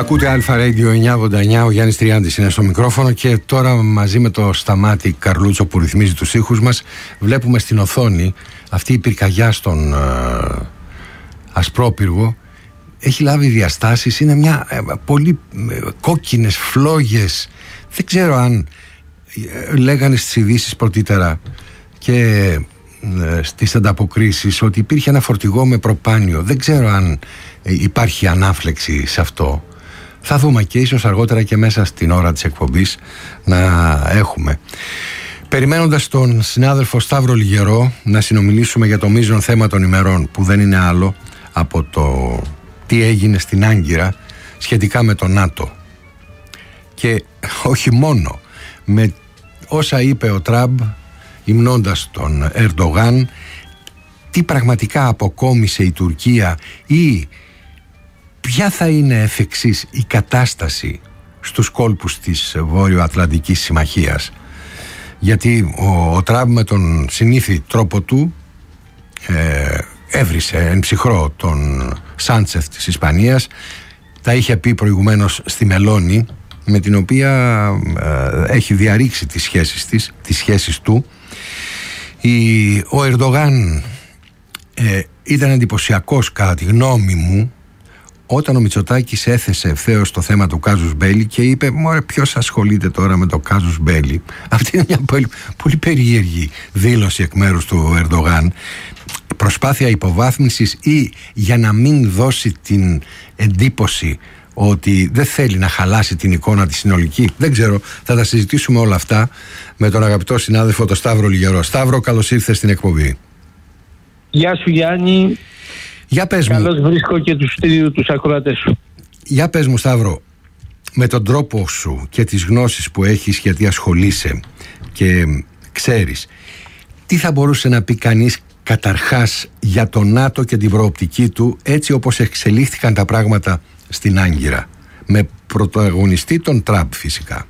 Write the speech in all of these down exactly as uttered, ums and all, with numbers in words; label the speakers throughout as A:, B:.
A: Ακούτε Αλφα Radio εννιακόσια ογδόντα εννιά, ο Γιάννης Τριάντης είναι στο μικρόφωνο και τώρα μαζί με το Σταμάτη Καρλούτσο που ρυθμίζει τους ήχους μας βλέπουμε στην οθόνη αυτή η πυρκαγιά στον ε, Ασπρόπυργο. Έχει λάβει διαστάσεις, είναι μια ε, πολύ ε, κόκκινες φλόγες. Δεν ξέρω αν ε, λέγανε στις ειδήσεις πρωτήτερα και ε, στις ανταποκρίσεις ότι υπήρχε ένα φορτηγό με προπάνιο. Δεν ξέρω αν ε, υπάρχει ανάφλεξη σε αυτό. Θα δούμε και ίσως αργότερα και μέσα στην ώρα της εκπομπής να έχουμε. Περιμένοντας τον συνάδελφο Σταύρο Λιγερό να συνομιλήσουμε για το μείζον θέμα των ημερών, που δεν είναι άλλο από το τι έγινε στην Άγκυρα σχετικά με το ΝΑΤΟ. Και όχι μόνο, με όσα είπε ο Τραμπ υμνώντας τον Ερντογάν, τι πραγματικά αποκόμισε η Τουρκία ή ποια θα είναι εφ' εξής η κατάσταση στους κόλπους της Βόρειο-Ατλαντικής Συμμαχίας. Γιατί ο, ο Τραμπ με τον συνήθι τρόπο του ε, έβρισε εν ψυχρό τον Σάντσεφ της Ισπανίας. Τα είχε πει προηγουμένως στη Μελώνη, με την οποία ε, έχει διαρρήξει τις σχέσεις, της, τις σχέσεις του. Η, ο Ερντογάν ε, ήταν εντυπωσιακός κατά τη γνώμη μου όταν ο Μητσοτάκης έθεσε ευθέως το θέμα του κάζους μπέλι και είπε «Μωρέ, ποιος ασχολείται τώρα με το κάζους μπέλι». Αυτή είναι μια πολύ, πολύ περίεργη δήλωση εκ μέρους του Ερντογάν. Προσπάθεια υποβάθμισης ή για να μην δώσει την εντύπωση ότι δεν θέλει να χαλάσει την εικόνα τη συνολική. Δεν ξέρω, θα τα συζητήσουμε όλα αυτά με τον αγαπητό συνάδελφο τον Σταύρο Λιγερό. Σταύρο, καλώς ήρθες στην εκπομπή.
B: Γεια σου Γιάννη.
A: Για πες μου.
B: Καλώς βρίσκω και τους, τους ακροατές σου.
A: Για πες μου Σταύρο, με τον τρόπο σου και τις γνώσεις που έχεις γιατί ασχολείσαι και ξέρεις, τι θα μπορούσε να πει κανείς καταρχάς για το ΝΑΤΟ και την προοπτική του έτσι όπως εξελίχθηκαν τα πράγματα στην Άγκυρα, με πρωταγωνιστή τον Τραμπ φυσικά.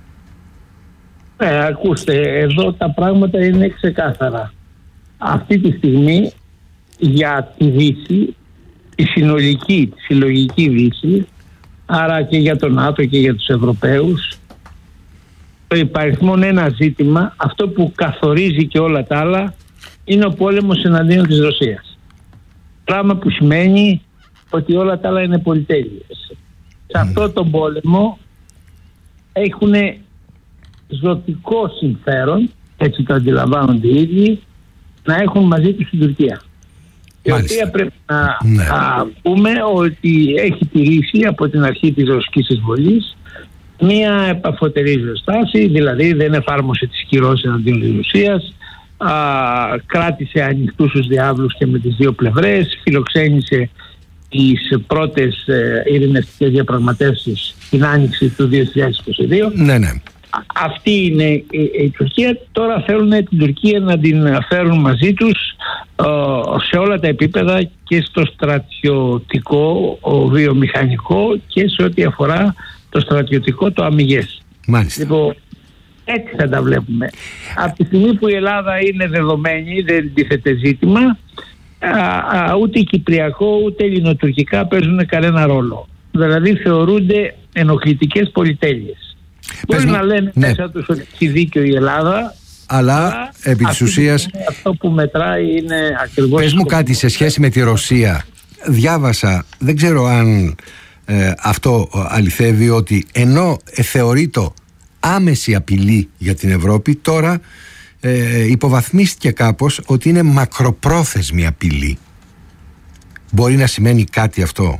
B: Ε, ακούστε, εδώ τα πράγματα είναι ξεκάθαρα. Αυτή τη στιγμή για τη Δύση, τη συνολική, τη συλλογική Δύση, άρα και για τον ΝΑΤΟ και για τους Ευρωπαίους, το υπαριθμόν ένα ζήτημα, αυτό που καθορίζει και όλα τα άλλα, είναι ο πόλεμος εναντίον της Ρωσίας. Πράγμα που σημαίνει ότι όλα τα άλλα είναι πολυτέλειες. Σε αυτό τον πόλεμο έχουν ζωτικό συμφέρον, έτσι το αντιλαμβάνονται οι ίδιοι, να έχουν μαζί τους την Τουρκία. Η οποία πρέπει να ναι. α, πούμε ότι έχει τηρήσει από την αρχή της ρωσικής εισβολής μία επαφωτερή στάση, δηλαδή δεν εφάρμοσε τις κυρώσεις εναντίον της Ρωσίας, α, κράτησε ανοιχτούς τους διάβλους και με τις δύο πλευρές, φιλοξένησε τις πρώτες ε, ειρηνευτικές διαπραγματεύσεις την άνοιξη του δύο χιλιάδες είκοσι δύο.
A: Ναι, ναι.
B: Αυτή είναι η, η Τουρκία. Τώρα θέλουν την Τουρκία να την φέρουν μαζί τους ε, σε όλα τα επίπεδα και στο στρατιωτικό, ο βιομηχανικό και σε ό,τι αφορά το στρατιωτικό, το αμυγές.
A: Μάλιστα.
B: Λοιπόν, έτσι θα τα βλέπουμε. Από τη στιγμή που η Ελλάδα είναι δεδομένη, δεν τίθεται ζήτημα, α, α, ούτε κυπριακό ούτε ελληνοτουρκικά παίζουν κανένα ρόλο. Δηλαδή θεωρούνται ενοχλητικές πολυτέλειες. Μπορεί να λένε ναι. μέσα τους ότι έχει δίκιο η Ελλάδα,
A: αλλά, αλλά επί της ουσίας
B: αυτό που μετράει είναι ακριβώς...
A: Πες μου κάτι σε σχέση με τη Ρωσία. Διάβασα, δεν ξέρω αν ε, αυτό αληθεύει, ότι ενώ ε, θεωρείται άμεση απειλή για την Ευρώπη, τώρα ε, υποβαθμίστηκε κάπως ότι είναι μακροπρόθεσμη απειλή. Μπορεί να σημαίνει κάτι αυτό?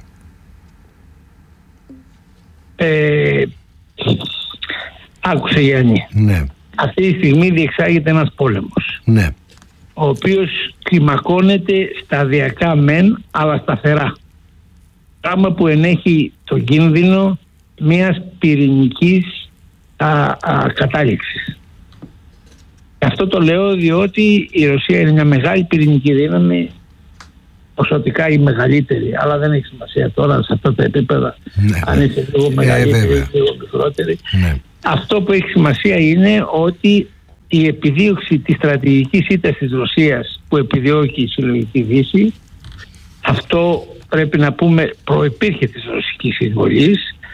B: Ε, άκουσε Γιάννη.
A: Ναι.
B: Αυτή τη στιγμή διεξάγεται ένας πόλεμος.
A: Ναι.
B: Ο οποίος κλιμακώνεται σταδιακά μεν, αλλά σταθερά. Πράγμα που ενέχει το κίνδυνο μιας πυρηνικής α, α, κατάληξης. Αυτό το λέω διότι η Ρωσία είναι μια μεγάλη πυρηνική δύναμη, ποσοτικά η μεγαλύτερη, αλλά δεν έχει σημασία τώρα σε αυτά τα επίπεδα, ναι, αν είσαι λίγο μεγαλύτερη ή ε, λίγο μικρότερη. Ναι. Αυτό που έχει σημασία είναι ότι η επιδίωξη της στρατηγικής ήττας της Ρωσίας που επιδιώκει η συλλογική Δύση, αυτό πρέπει να πούμε προϋπήρχε της ρωσικής εισβολής,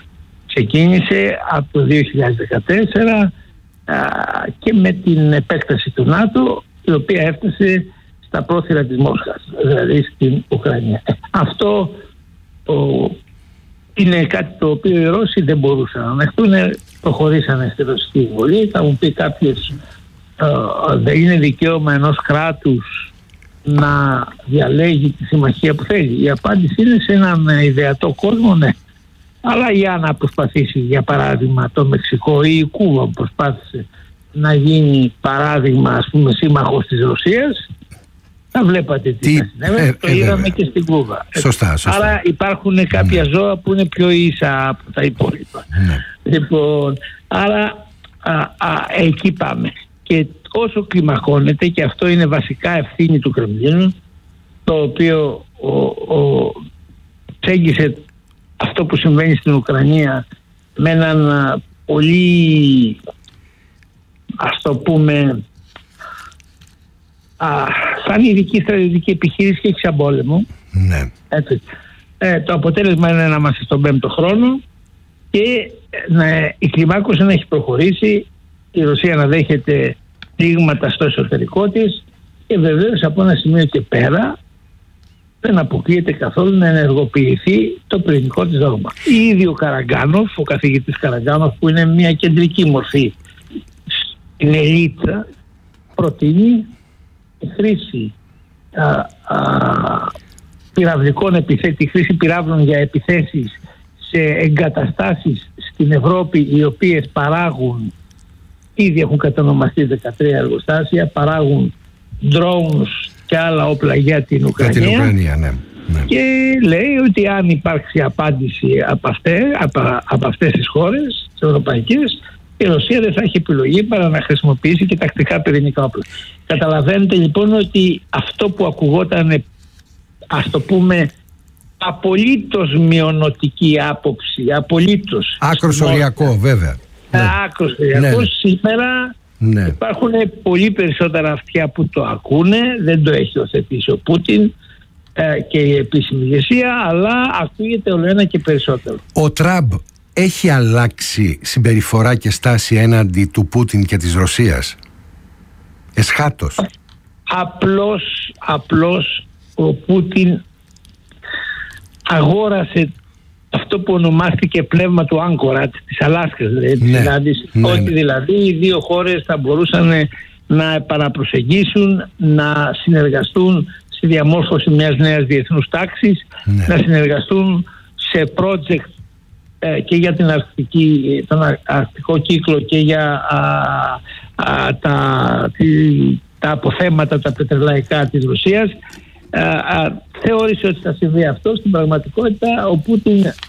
B: ξεκίνησε από το δύο χιλιάδες δεκατέσσερα α, και με την επέκταση του ΝΑΤΟ, η οποία έφτασε στα πρόθυρα της Μόσχας, δηλαδή στην Ουκρανία. Αυτό ο, είναι κάτι το οποίο οι Ρώσοι δεν μπορούσαν να ανεχτούν, προχωρήσανε στη ρωσική εισβολή. Θα μου πει κάποιος, δεν είναι δικαίωμα ενός κράτους να διαλέγει τη συμμαχία που θέλει. Η απάντηση είναι, σε έναν ιδεατό κόσμο, ναι. Αλλά για να προσπαθήσει, για παράδειγμα, το Μεξικό ή η Κούβα που προσπάθησε να γίνει παράδειγμα, ας πούμε, σύμμαχος της Ρωσίας, θα βλέπατε τι, τι θα συνέβαινε. Ε, το ε, είδαμε ε, και στην Κούβα.
A: Σωστά, σωστά.
B: Άρα υπάρχουν κάποια ναι. ζώα που είναι πιο ίσα από τα υπόλοιπα. Ναι. Λοιπόν, άρα α, α, εκεί πάμε. Και όσο κλιμακώνεται, και αυτό είναι βασικά ευθύνη του Κρεμλίνου, το οποίο ο, ο, τσέγγισε αυτό που συμβαίνει στην Ουκρανία με έναν α, πολύ, ας το πούμε, α, σαν ειδική στρατιωτική επιχείρηση και σαν πόλεμο.
A: Ναι.
B: Έτσι. Ε, το αποτέλεσμα είναι να είμαστε στον πέμπτο χρόνο και να, η κλιμάκωση να έχει προχωρήσει, η Ρωσία να δέχεται πλήγματα στο εσωτερικό της και βεβαίως από ένα σημείο και πέρα δεν αποκλείεται καθόλου να ενεργοποιηθεί το πυρηνικό της δόγμα. Ήδη ο Καραγκάνοφ, ο καθηγητής Καραγκάνοφ, που είναι μια κεντρική μορφή στην ελίτ, προτείνει τη χρήση α, α, πυραυλικών επιθέσεων, τη χρήση πυράβλων για επιθέσεις σε εγκαταστάσεις στην Ευρώπη, οι οποίες παράγουν, ήδη έχουν κατανομαστεί δεκατρία εργοστάσια, παράγουν drones και άλλα όπλα για την Ουκρανία,
A: για την Ουκρανία ναι, ναι.
B: Και λέει ότι αν υπάρξει απάντηση από, αυτές, από, από αυτές τις χώρες τις ευρωπαϊκές, η Ρωσία δεν θα έχει επιλογή παρά να χρησιμοποιήσει και τακτικά πυρηνικά όπλα. Καταλαβαίνετε λοιπόν ότι αυτό που ακουγόταν, ας το πούμε, απολύτως μειονοτική άποψη, απολύτως
A: άκρος οριακό, βέβαια.
B: Ναι. Άκρος οριακό, ναι. Σήμερα ναι. υπάρχουν πολύ περισσότερα αυτιά που το ακούνε, δεν το έχει οθετήσει ο Πούτιν ε, και η επίσημη ηγεσία, αλλά ακούγεται όλο ένα και περισσότερο.
A: Ο Τραμπ έχει αλλάξει συμπεριφορά και στάση έναντι του Πούτιν και της Ρωσίας? Εσχάτως.
B: Απλώς, απλώς ο Πούτιν αγόρασε αυτό που ονομάστηκε πνεύμα του Άγκορατ της Αλάσκας, δηλαδή,
A: ναι, ναι,
B: ότι
A: ναι.
B: δηλαδή οι δύο χώρες θα μπορούσαν να επαναπροσεγγίσουν, να συνεργαστούν στη διαμόρφωση μιας νέας διεθνούς τάξης, ναι. να συνεργαστούν σε project ε, και για την αρκτική, τον αρκτικό κύκλο και για α, α, τα, τη, τα αποθέματα, τα πετρελαϊκά της Ρωσίας. Α, α, θεώρησε ότι θα συμβεί αυτό. Στην πραγματικότητα ο Πούτιν, α,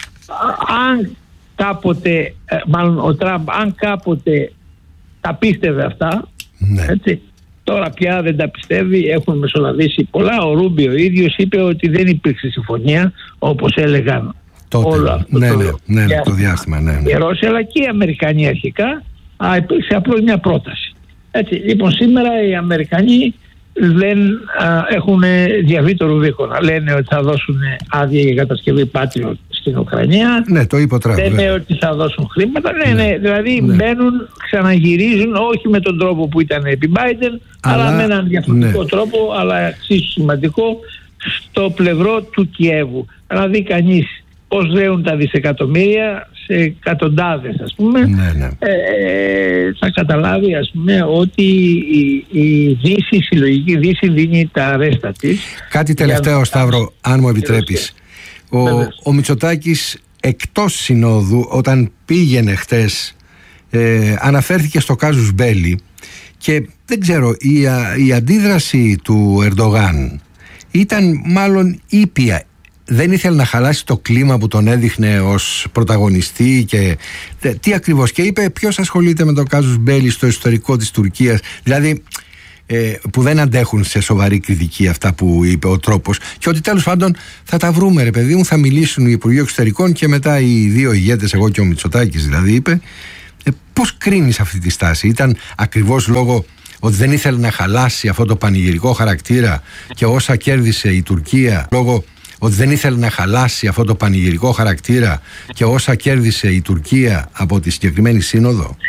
B: αν κάποτε, μάλλον ο Τραμπ, αν κάποτε τα πίστευε αυτά, ναι. έτσι, τώρα πια δεν τα πιστεύει, έχουν μεσολαβήσει πολλά. Ο Ρούμπιο ίδιος είπε ότι δεν υπήρξε συμφωνία όπως έλεγαν
A: τότε,
B: όλο αυτό
A: ναι,
B: το,
A: ναι, ναι, ναι, το διάστημα, ναι, ναι.
B: οι Ρώσοι αλλά και οι Αμερικανοί αρχικά. Α, υπήρξε απλώς μια πρόταση. Έτσι, λοιπόν, σήμερα οι Αμερικανοί δεν α, έχουν διαβεί το Ρουβίκονα. Λένε ότι θα δώσουν άδεια για κατασκευή Patriot στην Ουκρανία.
A: Ναι, το είπε ο Τραμπ.
B: Λένε ότι θα δώσουν χρήματα. Ναι, ναι, ναι. Δηλαδή ναι. μπαίνουν, ξαναγυρίζουν, όχι με τον τρόπο που ήταν επί Biden, αλλά, αλλά με έναν διαφορετικό ναι. τρόπο, αλλά εξίσου σημαντικό, στο πλευρό του Κιέβου. Να δει κανείς πώς δέουν τα δισεκατομμύρια σε εκατοντάδες, ας πούμε,
A: ναι, ναι.
B: Ε, θα καταλάβει, ας πούμε, ότι η, η Δύση, η συλλογική Δύση δίνει τα αρέστα της.
A: Κάτι τελευταίο, για... Σταύρο, αν μου επιτρέπεις. Ο, ο Μητσοτάκης εκτός συνόδου, όταν πήγαινε χτες, ε, αναφέρθηκε στο κάζους Μπέλι και δεν ξέρω, η, η αντίδραση του Ερντογάν ήταν μάλλον ήπια. Δεν ήθελε να χαλάσει το κλίμα που τον έδειχνε ως πρωταγωνιστή και τι ακριβώς, και είπε ποιος ασχολείται με το κάζους Μπέλι στο ιστορικό της Τουρκίας, δηλαδή ε, που δεν αντέχουν σε σοβαρή κριτική αυτά που είπε ο τρόπος, και ότι τέλος πάντων θα τα βρούμε ρε παιδί μου, θα μιλήσουν οι Υπουργοί Εξωτερικών και μετά οι δύο ηγέτες, εγώ και ο Μητσοτάκης δηλαδή, είπε. Ε, πώς κρίνεις αυτή τη στάση? Ήταν ακριβώς λόγω ότι δεν ήθελε να χαλάσει αυτό το πανηγυρικό χαρακτήρα και όσα κέρδισε η Τουρκία, λόγω ότι δεν ήθελε να χαλάσει αυτό το πανηγυρικό χαρακτήρα και όσα κέρδισε η Τουρκία από τη συγκεκριμένη σύνοδο.